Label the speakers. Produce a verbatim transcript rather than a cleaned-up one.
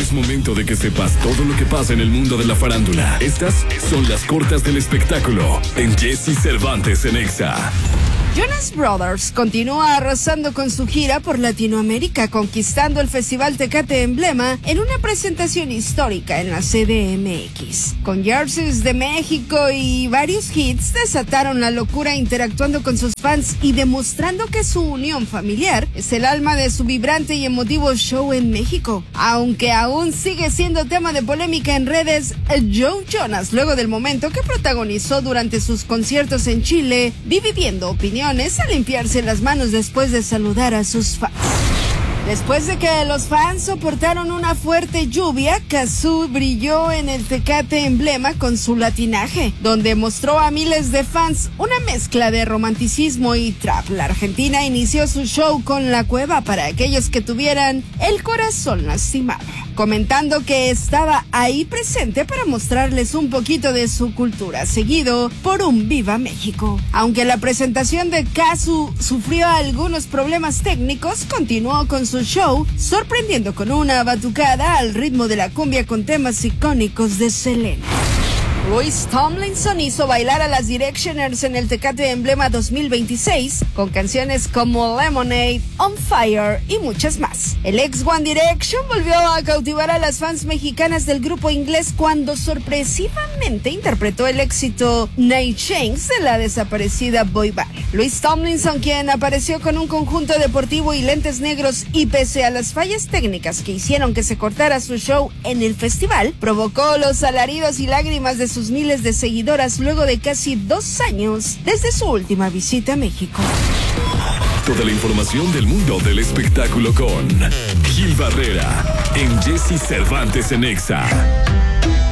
Speaker 1: Es momento de que sepas todo lo que pasa en el mundo de la farándula. Estas son las cortas del espectáculo en Jesse Cervantes en Exa.
Speaker 2: Jonas Brothers continúa arrasando con su gira por Latinoamérica, conquistando el Festival Tecate Emblema en una presentación histórica en la C D M X. Con jerseys de México y varios hits, desataron la locura interactuando con sus fans y demostrando que su unión familiar es el alma de su vibrante y emotivo show en México. Aunque aún sigue siendo tema de polémica en redes, Joe Jonas, luego del momento que protagonizó durante sus conciertos en Chile, dividiendo opiniones a limpiarse las manos después de saludar a sus fans. Después de que los fans soportaron una fuerte lluvia, Cazzu brilló en el Tecate Emblema con su latinaje, donde mostró a miles de fans una mezcla de romanticismo y trap. La Argentina inició su show con La Cueva para aquellos que tuvieran el corazón lastimado, comentando que estaba ahí presente para mostrarles un poquito de su cultura, seguido por un Viva México. Aunque la presentación de Cazzu sufrió algunos problemas técnicos, continuó con su show, sorprendiendo con una batucada al ritmo de la cumbia con temas icónicos de Selena. Louis Tomlinson hizo bailar a las Directioners en el Tecate Emblema dos mil veintiséis con canciones como Lemonade, On Fire y muchas más. El ex One Direction volvió a cautivar a las fans mexicanas del grupo inglés cuando sorpresivamente interpretó el éxito Night Chains de la desaparecida boy band. Louis Tomlinson, quien apareció con un conjunto deportivo y lentes negros y pese a las fallas técnicas que hicieron que se cortara su show en el festival, provocó los alaridos y lágrimas de sus miles de seguidoras luego de casi dos años desde su última visita a México.
Speaker 1: Toda la información del mundo del espectáculo con Gil Barrera en Jesse Cervantes en Exa.